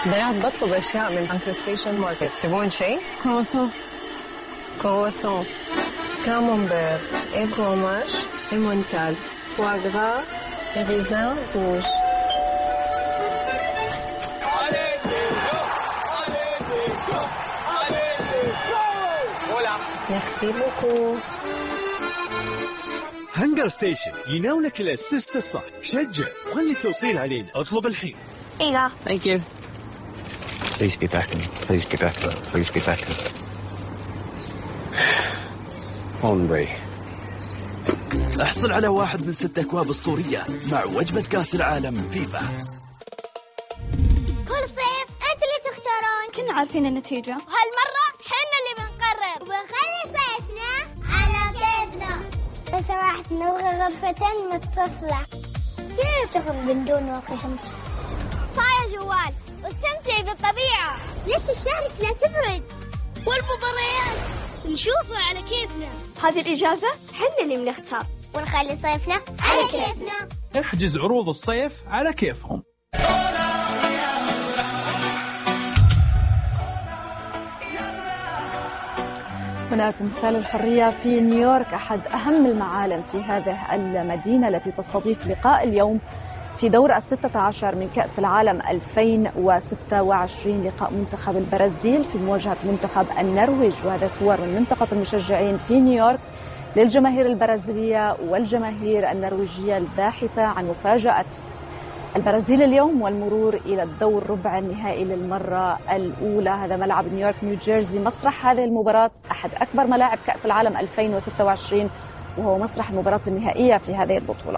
قاعد بطلب أشياء من انكرستيشن ماركت. تبون شيء؟ كرواسون كامونبير et fromage et montal foie gras et raisin rouge. Merci beaucoup. هانجر ستيشن يناولك الاسيست الصح. شجع وخلي التوصيل علينا. اطلب الحين. ايوه. Thank you. Please be back in. Please be back in. Please be back in. Hombre. احصل على 1 من 6 أكواب أسطورية مع وجبة كأس العالم فيفا. كل صيف أنت اللي تختارون. كنا عارفين النتيجة. وهالمرة حنا اللي بنقرر وبنخلي صيفنا على كيفنا. لو سمحت نبغى غرفة متصلة. كيف تخرج من دون واقي شمس؟ صاير جوال واستمتعي بالطبيعة. ليش الشارع لا تبرد؟ والمباريات نشوفها على كيفنا. هذه الإجازة حنا اللي بنختار ونخلي صيفنا على كيفنا. احجز عروض الصيف على كيفهم. هنا تمثال الحرية في نيويورك، أحد أهم المعالم في هذه المدينة التي تستضيف لقاء اليوم في دور 16 من كأس العالم 2026. لقاء منتخب البرازيل في مواجهة منتخب النرويج، وهذا صور من منطقة المشجعين في نيويورك للجماهير البرازيلية والجماهير النرويجية الباحثة عن مفاجأة البرازيل اليوم والمرور إلى الدور ربع النهائي للمرة الأولى. هذا ملعب نيويورك نيو جيرسي، مسرح هذه المباراة، أحد أكبر ملاعب كأس العالم 2026، وهو مسرح المباراة النهائية في هذه البطولة.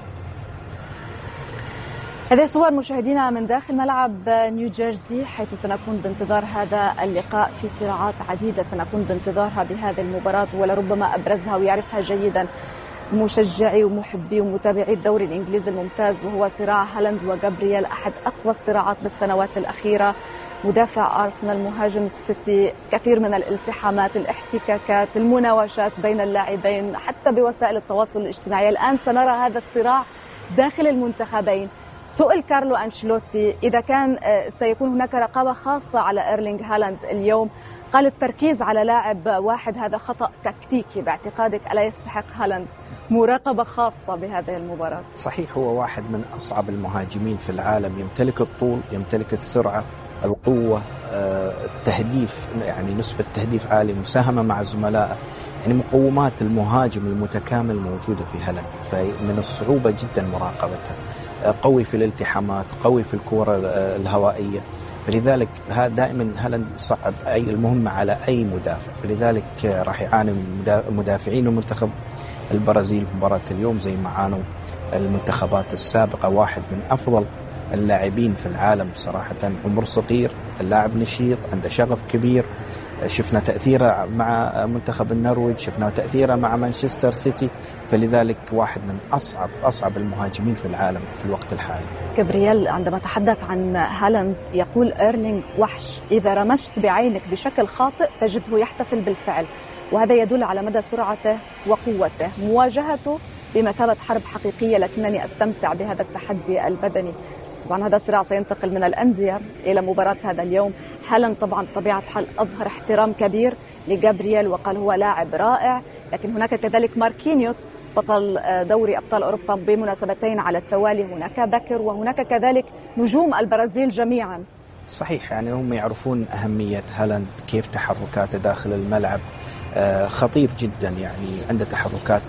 هذه صور مشاهدينا من داخل ملعب نيو جيرسي، حيث سنكون بانتظار هذا اللقاء في صراعات عديدة سنكون بانتظارها بهذه المباراة، ولربما أبرزها ويعرفها جيدا مشجعي ومحبي ومتابعي الدوري الإنجليزي الممتاز، وهو صراع هالاند وجابرييل، أحد أقوى الصراعات بالسنوات الأخيرة. مدافع أرسنال، مهاجم السيتي، كثير من الالتحامات، الاحتكاكات، المناوشات بين اللاعبين حتى بوسائل التواصل الاجتماعي. الآن سنرى هذا الصراع داخل المنتخبين. سئل كارلو أنشيلوتي إذا كان سيكون هناك رقابة خاصة على إيرلينغ هالاند اليوم، قال التركيز على لاعب واحد هذا خطأ تكتيكي. باعتقادك ألا يستحق هالاند مراقبة خاصة بهذه المباراة؟ صحيح، هو واحد من أصعب المهاجمين في العالم، يمتلك الطول، يمتلك السرعة، القوة، التهديف، يعني نسبة تهديف عالية، مساهمة مع زملائه، يعني مقومات المهاجم المتكامل موجودة في هالاند، فمن الصعوبة جدا مراقبته. قوي في الالتحامات، قوي في الكرة الهوائية، فلذلك دائما هالاند يصعب أي المهمة على أي مدافع، فلذلك راح يعاني مدافعين المنتخب البرازيل في مباراة اليوم زي ما عانوا المنتخبات السابقة. واحد من أفضل اللاعبين في العالم صراحة، عمر صغير، اللاعب نشيط، عنده شغف كبير. شفنا تأثيره مع منتخب النرويج، شفنا تأثيره مع مانشستر سيتي، فلذلك واحد من أصعب المهاجمين في العالم في الوقت الحالي. جابرييل عندما تحدث عن هالاند يقول إيرلينغ وحش، إذا رمشت بعينك بشكل خاطئ تجده يحتفل بالفعل، وهذا يدل على مدى سرعته وقوته. مواجهته بمثابة حرب حقيقية، لكنني أستمتع بهذا التحدي البدني. طبعا هذا الصراع سينتقل من الأندية إلى مباراة هذا اليوم. هالاند طبعا بطبيعة الحال أظهر احترام كبير لجابرييل وقال هو لاعب رائع، لكن هناك كذلك ماركينيوس بطل دوري أبطال أوروبا بمناسبتين على التوالي، هناك بكر، وهناك كذلك نجوم البرازيل جميعا. صحيح، يعني هم يعرفون أهمية هالاند، كيف تحركاته داخل الملعب خطير جدا، يعني عنده تحركات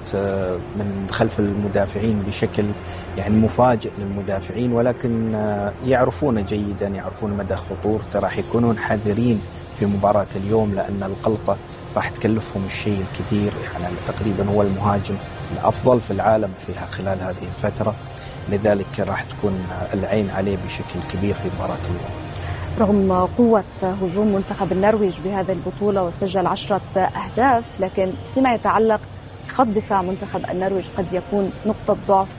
من خلف المدافعين بشكل يعني مفاجئ للمدافعين، ولكن يعرفون جيدا، يعرفون مدى خطورته، راح يكونون حذرين في مباراة اليوم لأن الغلطة راح تكلفهم الشيء الكثير. يعني تقريبا هو المهاجم الأفضل في العالم فيها خلال هذه الفترة، لذلك راح تكون العين عليه بشكل كبير في مباراة اليوم. رغم قوة هجوم منتخب النرويج بهذه البطولة وسجل 10 أهداف، لكن فيما يتعلق بخط دفاع منتخب النرويج قد يكون نقطة ضعف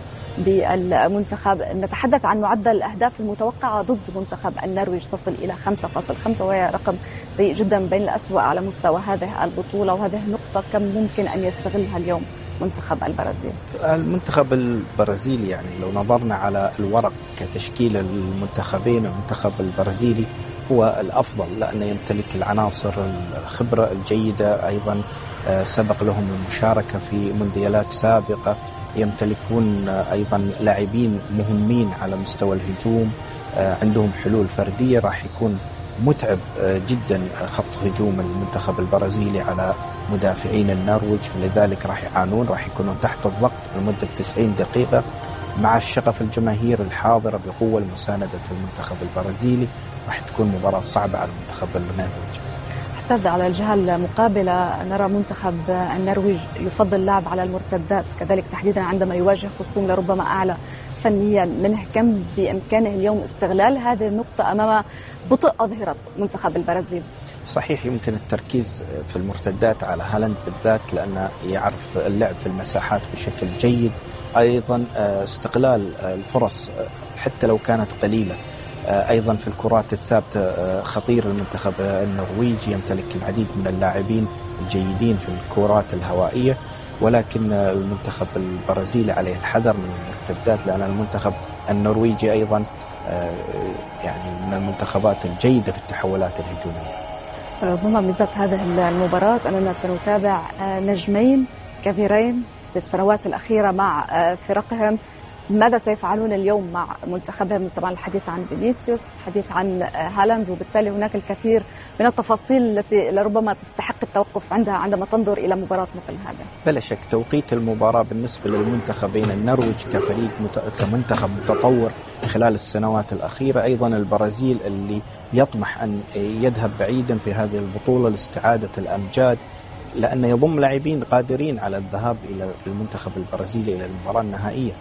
بالمنتخب. نتحدث عن معدل الأهداف المتوقعة ضد منتخب النرويج تصل إلى 5.5، وهي رقم سيء جدا بين الأسوأ على مستوى هذه البطولة، وهذه النقطة كم ممكن أن يستغلها اليوم منتخب البرازيل؟ المنتخب البرازيلي يعني لو نظرنا على الورق كتشكيل المنتخبين، المنتخب البرازيلي هو الأفضل، لأنه يمتلك العناصر الخبرة الجيدة، أيضا سبق لهم المشاركة في مونديالات سابقة، يمتلكون أيضا لاعبين مهمين على مستوى الهجوم، عندهم حلول فردية. راح يكون متعب جدا خط هجوم المنتخب البرازيلي على مدافعين النرويج، لذلك راح يعانون، راح يكونون تحت الضغط لمدة 90 دقيقة مع الشغف الجماهير الحاضرة بقوة لمساندة المنتخب البرازيلي. راح تكون مباراة صعبة على المنتخب النرويج. حتى على الجهة المقابلة نرى منتخب النرويج يفضل اللعب على المرتدات، كذلك تحديدا عندما يواجه خصوم لربما أعلى فنيا منه. كم بإمكانه اليوم استغلال هذه النقطة أمام بطء أظهرة منتخب البرازيل؟ صحيح، يمكن التركيز في المرتدات على هالاند بالذات، لأنه يعرف اللعب في المساحات بشكل جيد، أيضا استغلال الفرص حتى لو كانت قليلة. أيضا في الكرات الثابتة خطير المنتخب النرويجي، يمتلك العديد من اللاعبين الجيدين في الكرات الهوائية، ولكن المنتخب البرازيلي عليه الحذر من المرتدات، لأن المنتخب النرويجي أيضا يعني من المنتخبات الجيدة في التحولات الهجومية. ربما ميزة هذه المباراة أننا سنتابع نجمين كبيرين في السنوات الأخيرة مع فرقهم. ماذا سيفعلون اليوم مع منتخبهم؟ طبعا الحديث عن فينيسيوس، الحديث عن هالاند، وبالتالي هناك الكثير من التفاصيل التي لربما تستحق التوقف عندها عندما تنظر إلى مباراة مثل هذا. بلا شك توقيت المباراة بالنسبة للمنتخبين النرويج كفريق كمنتخب متطور خلال السنوات الأخيرة، أيضا البرازيل اللي يطمح أن يذهب بعيدا في هذه البطولة لاستعادة الأمجاد، لأن يضم لاعبين قادرين على الذهاب إلى المنتخب البرازيلي إلى المباراة النهائية.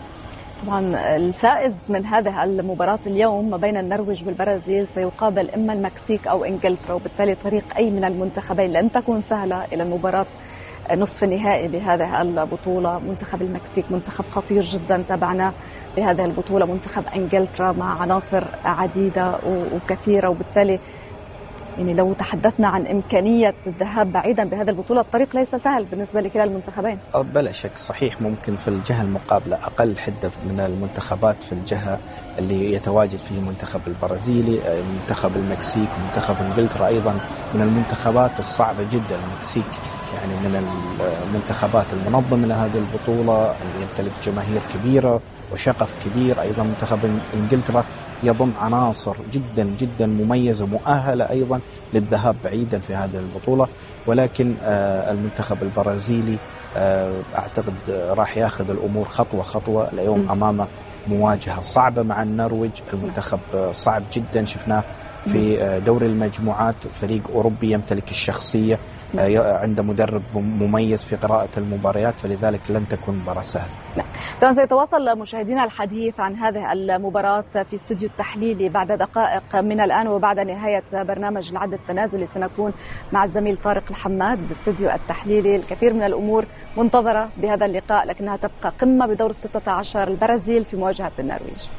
طبعا الفائز من هذه المباراة اليوم ما بين النرويج والبرازيل سيقابل إما المكسيك أو إنجلترا، وبالتالي طريق أي من المنتخبين لن تكون سهلة إلى المباراة نصف النهائي بهذه البطولة. منتخب المكسيك منتخب خطير جدا تابعنا بهذه البطولة، منتخب إنجلترا مع عناصر عديدة وكثيرة، وبالتالي يعني لو تحدثنا عن إمكانية الذهاب بعيدا بهذه البطولة الطريق ليس سهل بالنسبة لكلا المنتخبين. بلا شك صحيح، ممكن في الجهة المقابلة أقل حدة من المنتخبات في الجهة اللي يتواجد فيه منتخب البرازيلي، منتخب المكسيك، منتخب إنجلترا أيضا من المنتخبات الصعبة جدا. المكسيك يعني من المنتخبات المنظمة لهذه البطولة، يمتلك جماهير كبيرة وشغف كبير. أيضا منتخب إنجلترا يضم عناصر جدا جدا مميزة مؤهلة أيضا للذهاب بعيدا في هذه البطولة، ولكن المنتخب البرازيلي أعتقد راح ياخذ الأمور خطوة خطوة. اليوم أمامه مواجهة صعبة مع النرويج، المنتخب صعب جدا، شفناه في دوري المجموعات، فريق أوروبي يمتلك الشخصية، عنده مدرب مميز في قراءة المباريات، فلذلك لن تكون مباراة سهلة. طبعا سيتواصل مشاهدينا الحديث عن هذه المباراة في استوديو التحليلي بعد دقائق من الآن، وبعد نهاية برنامج العد التنازلي سنكون مع الزميل طارق الحماد باستوديو التحليلي. الكثير من الأمور منتظرة بهذا اللقاء، لكنها تبقى قمة بدور 16 البرازيل في مواجهة النرويج.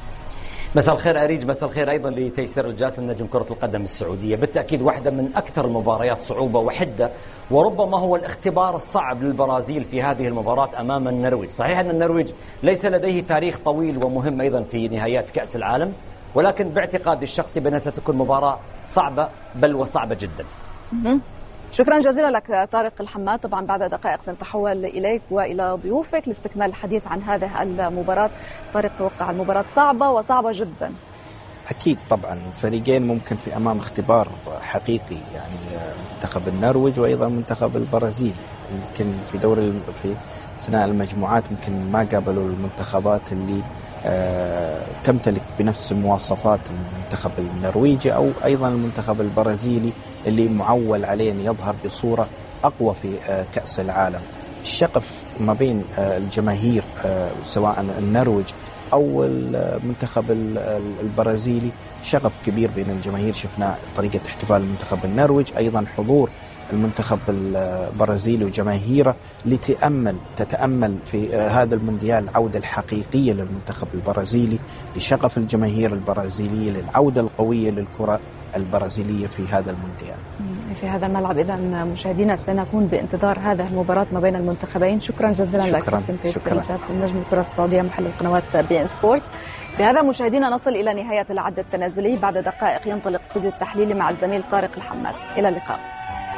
مساء الخير أريج، مساء الخير أيضا لتيسير الجاسم نجم كرة القدم السعودية. بالتأكيد واحدة من أكثر المباريات صعوبة وحدة، وربما هو الاختبار الصعب للبرازيل في هذه المباراة أمام النرويج. صحيح أن النرويج ليس لديه تاريخ طويل ومهم أيضا في نهايات كأس العالم، ولكن باعتقادي الشخصي بأنها ستكون مباراة صعبة بل وصعبة جدا. شكرا جزيلا لك طارق الحماد. طبعا بعد دقائق سنتحول إليك وإلى ضيوفك لاستكمال الحديث عن هذه المباراة. طارق، توقع المباراة صعبة وصعبة جدا. أكيد طبعا، الفريقين ممكن في أمام اختبار حقيقي، يعني منتخب النرويج وأيضا منتخب البرازيل. يمكن في أثناء المجموعات يمكن ما قابلوا المنتخبات اللي تمتلك بنفس مواصفات المنتخب النرويجي أو أيضا المنتخب البرازيلي اللي معول عليه أن يظهر بصورة أقوى في كأس العالم. الشغف ما بين الجماهير سواء النرويج أو المنتخب البرازيلي، شغف كبير بين الجماهير، شفنا طريقة احتفال المنتخب النرويج، أيضا حضور المنتخب البرازيلي وجماهيره تتأمل في هذا المونديال العودة الحقيقية للمنتخب البرازيلي، لشغف الجماهير البرازيلية، للعودة القوية للكرة البرازيلية في هذا المونديال. في هذا الملعب إذا مشاهدينا سنكون بانتظار هذه المباراة ما بين المنتخبين. شكرا جزيلا لك كابتن تيسير الجاسم نجم الكرة السعودية محل القنوات بي إن سبورتس. بهذا مشاهدينا نصل إلى نهاية العد التنازلي. بعد دقائق ينطلق استوديو التحليل مع الزميل طارق الحماد. إلى اللقاء.